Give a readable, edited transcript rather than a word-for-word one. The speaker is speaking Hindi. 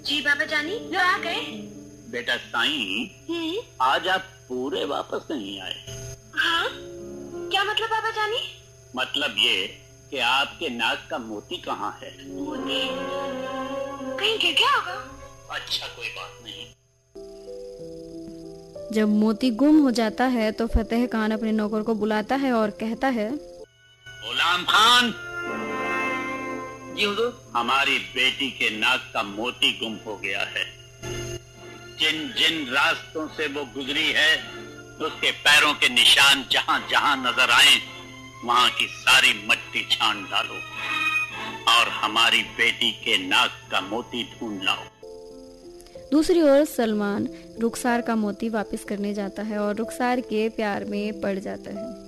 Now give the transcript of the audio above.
जी बाबा जानी, लो आ गए। बेटा साईं, आज आप पूरे वापस नहीं आए। हाँ, क्या मतलब बाबा जानी? मतलब ये कि आपके नाक का मोती कहाँ है? मोती कहीं गिर गया होगा। अच्छा, कोई बात नहीं। जब मोती गुम हो जाता है तो फतेह खान अपने नौकर को बुलाता है और कहता है, गुलाम खान, जी हुजूर। हमारी बेटी के नाक का मोती गुम हो गया है। जिन जिन रास्तों से वो गुजरी है, उसके पैरों के निशान जहां जहां नजर आए, वहां की सारी मट्टी छान डालो और हमारी बेटी के नाक का मोती ढूंढ लाओ। दूसरी ओर सलमान रुखसार का मोती वापस करने जाता है और रुखसार के प्यार में पड़ जाता है।